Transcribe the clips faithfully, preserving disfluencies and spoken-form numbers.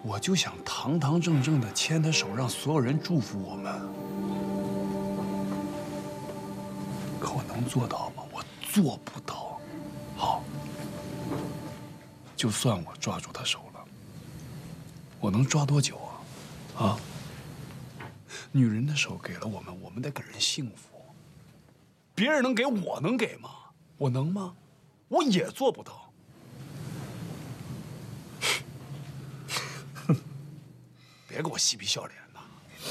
我就想堂堂正正的牵他手，让所有人祝福我们。可我能做到吗？我做不到。好，就算我抓住他手了，我能抓多久啊？啊？女人的手给了我们，我们得给人幸福。别人能给，我能给吗？我能吗？我也做不到。别给我嬉皮笑脸的。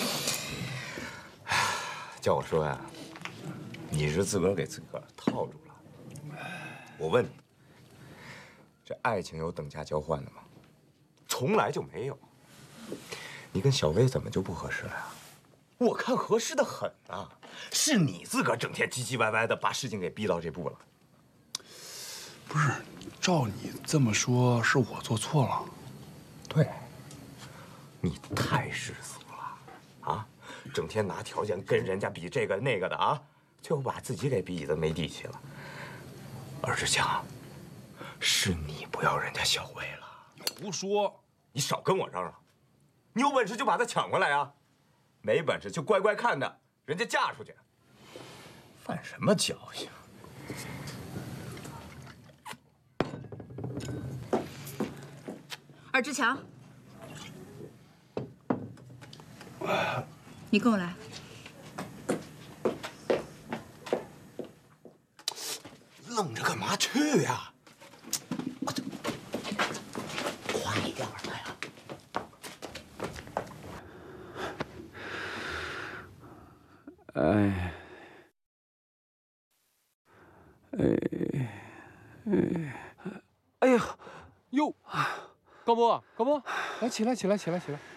叫我说呀，你是自个儿给自个儿套住了。我问你，这爱情有等价交换的吗？从来就没有。你跟小薇怎么就不合适了呀？我看合适的很啊，是你自个儿整天唧唧歪歪的，把事情给逼到这步了。 不是，照你这么说，是我做错了。 对。你太世俗了，啊，整天拿条件跟人家比这个那个的啊，最后把自己给逼得没底气了。尔志强，是你不要人家小薇了。 胡说！ 你少跟我嚷嚷，你有本事就把她抢回来啊，没本事就乖乖看着人家嫁出去。犯什么矫情？ 尔志强。你跟我来。 愣着干嘛去呀？快点的呀！ 哎，哎，哎，哎呀， 哟，高波，高波，来起来，起来，起来，起来。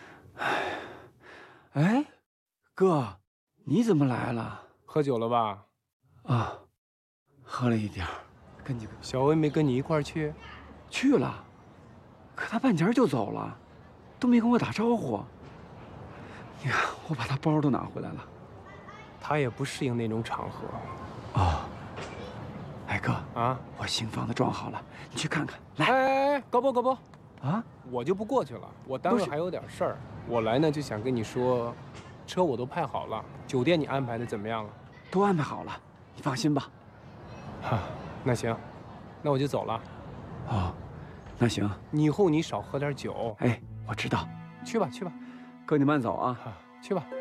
哎，哥，你怎么来了？ 喝酒了吧？ 啊，喝了一点儿。跟你小薇没跟你一块儿去？ 去了，可她半截就走了，都没跟我打招呼。你看，我把她包都拿回来了。 她也不适应那种场合。 哦。哎哥啊， 我新房子装好了，你去看看。来， 哎哎哎，高波高波， 啊， 我就不过去了，我单位还有点事儿。我来呢就想跟你说，车我都派好了，酒店你安排的怎么样了？ 都安排好了，你放心吧。 哈，那行，那我就走了。 哦，那行， 你以后你少喝点酒。 哎，我知道。 去吧去吧， 哥你慢走啊。 去吧。